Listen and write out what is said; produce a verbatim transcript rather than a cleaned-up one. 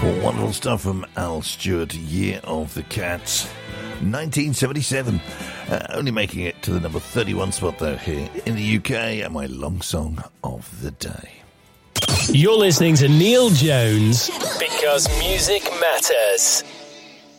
Wonderful stuff from Al Stewart, Year of the Cat, nineteen seventy-seven. Uh, only making it to the number thirty-one spot, though, here in the U K, and my long song of the day. You're listening to Neil Jones, because music matters.